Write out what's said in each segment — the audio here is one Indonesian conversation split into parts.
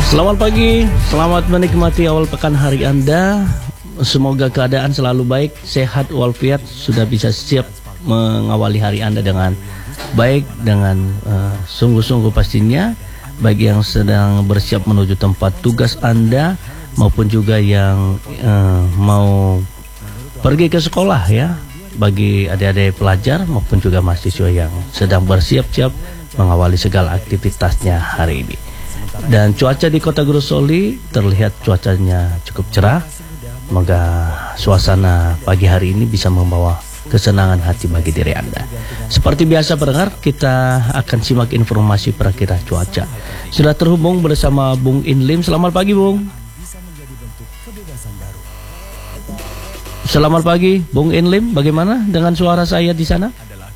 Selamat pagi, selamat menikmati awal pekan hari Anda. Semoga keadaan selalu baik, sehat walafiat, sudah bisa siap mengawali hari Anda dengan baik, dengan sungguh-sungguh pastinya. Bagi yang sedang bersiap menuju tempat tugas Anda, maupun juga yang mau pergi ke sekolah ya, bagi adik-adik pelajar maupun juga mahasiswa yang sedang bersiap-siap mengawali segala aktivitasnya hari ini. Dan cuaca di Kota Grosoli terlihat cuacanya cukup cerah. Semoga suasana pagi hari ini bisa membawa kesenangan hati bagi diri Anda. Seperti biasa pendengar, kita akan simak informasi perakiraan cuaca. Sudah terhubung bersama Bung Inlim. Selamat pagi, Bung. Selamat pagi, Bung Inlim. Bagaimana dengan suara saya di sana?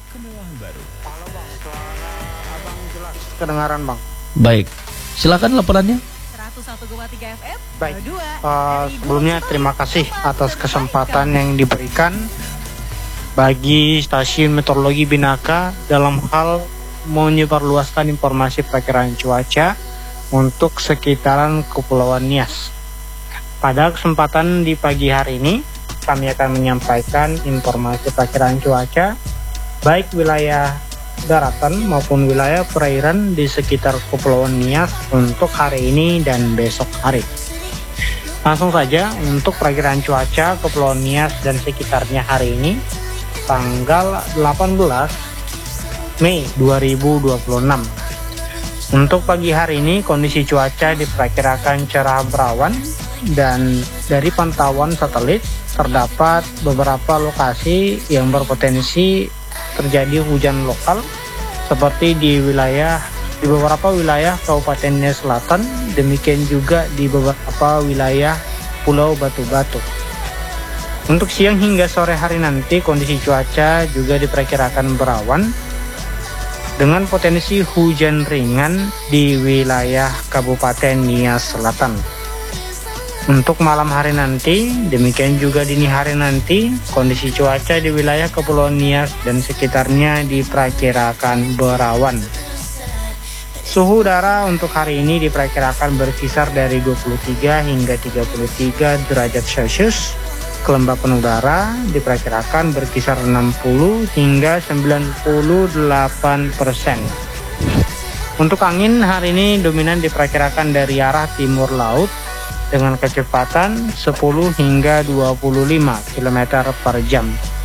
Kedengaran, Bang. Baik. Silakan laporannya. 101,3 FM. Baik. Sebelumnya terima kasih atas kesempatan yang diberikan bagi stasiun meteorologi Binaka dalam hal menyebarluaskan informasi perakiraan cuaca untuk sekitaran Kepulauan Nias. Pada kesempatan di pagi hari ini, kami akan menyampaikan informasi perakiraan cuaca baik wilayah daratan maupun wilayah perairan di sekitar Kepulauan Nias untuk hari ini dan besok hari. Langsung saja untuk perakiraan cuaca Kepulauan Nias dan sekitarnya hari ini, tanggal 18 Mei 2026. Untuk pagi hari ini kondisi cuaca diperkirakan cerah berawan, dan dari pantauan satelit terdapat beberapa lokasi yang berpotensi terjadi hujan lokal seperti di beberapa wilayah Kabupaten Nias Selatan, demikian juga di beberapa wilayah Pulau Batu-Batu. Untuk siang hingga sore hari nanti kondisi cuaca juga diperkirakan berawan dengan potensi hujan ringan di wilayah Kabupaten Nias Selatan. Untuk malam hari nanti, demikian juga dini hari nanti, kondisi cuaca di wilayah Kepulauan Nias dan sekitarnya diperkirakan berawan. Suhu udara untuk hari ini diperkirakan berkisar dari 23 hingga 33 derajat Celcius. Kelembapan udara diperkirakan berkisar 60 hingga 98%. Untuk angin hari ini dominan diperkirakan dari arah timur laut dengan kecepatan 10 hingga 25 km per jam.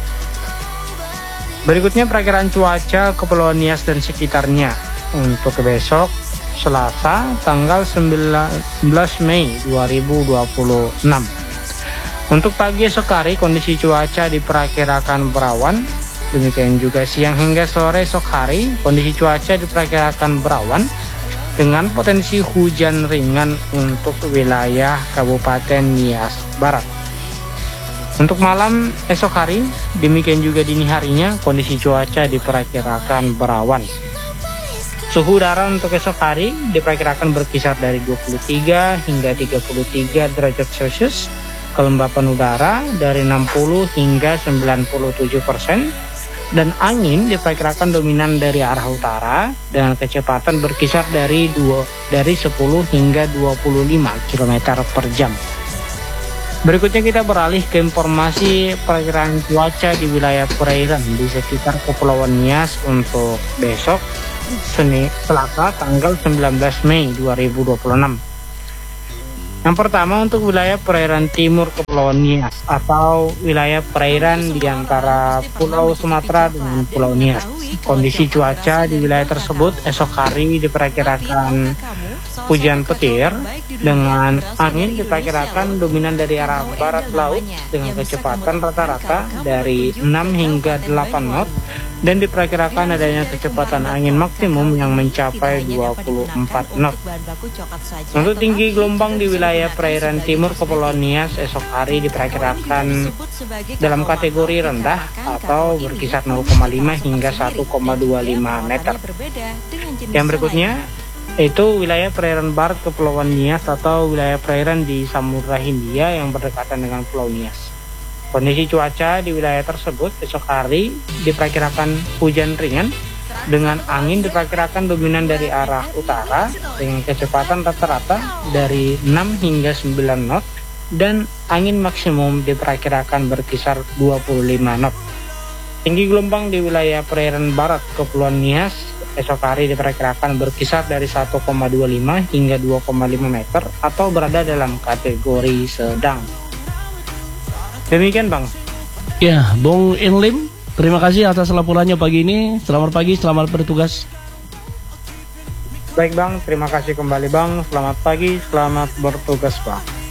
Berikutnya perakiraan cuaca Kepulauan Nias dan sekitarnya untuk besok Selasa tanggal 19 Mei 2026. Untuk pagi esok hari kondisi cuaca diperkirakan berawan, demikian juga siang hingga sore esok hari kondisi cuaca diperkirakan berawan dengan potensi hujan ringan untuk wilayah Kabupaten Nias Barat. Untuk malam esok hari, demikian juga dini harinya, kondisi cuaca diperkirakan berawan. Suhu udara untuk esok hari diperkirakan berkisar dari 23 hingga 33 derajat Celcius. Kelembapan udara dari 60 hingga 97%. Dan angin diperkirakan dominan dari arah utara dengan kecepatan berkisar dari 10 hingga 25 km per jam. Berikutnya kita beralih ke informasi perakiraan cuaca di wilayah perairan di sekitar Kepulauan Nias untuk besok Selasa tanggal 19 Mei 2026. Yang pertama untuk wilayah perairan timur Kepulauan Nias atau wilayah perairan di antara Pulau Sumatera dengan Pulau Nias. Kondisi cuaca di wilayah tersebut esok hari diperkirakan hujan petir dengan angin diperkirakan dominan dari arah barat laut dengan kecepatan rata-rata dari 6 hingga 8 knot dan diperkirakan adanya kecepatan angin maksimum yang mencapai 24 knot. Untuk tinggi gelombang di wilayah perairan timur Kepulauan Nias esok hari diperkirakan dalam kategori rendah atau berkisar 0,5 hingga 1,25 meter. Yang berikutnya itu wilayah perairan barat Kepulauan Nias atau wilayah perairan di Samudra Hindia yang berdekatan dengan Pulau Nias. Kondisi cuaca di wilayah tersebut esok hari diperkirakan hujan ringan dengan angin diperkirakan dominan dari arah utara dengan kecepatan rata-rata dari 6 hingga 9 knot dan angin maksimum diperkirakan berkisar 25 knot. Tinggi gelombang di wilayah perairan barat Kepulauan Nias esok hari diperkirakan berkisar dari 1,25 hingga 2,5 meter atau berada dalam kategori sedang. Demikian Bang. Ya, Bung Inlim, terima kasih atas laporannya pagi ini. Selamat pagi, selamat bertugas. Baik Bang, terima kasih kembali Bang. Selamat pagi, selamat bertugas Bang.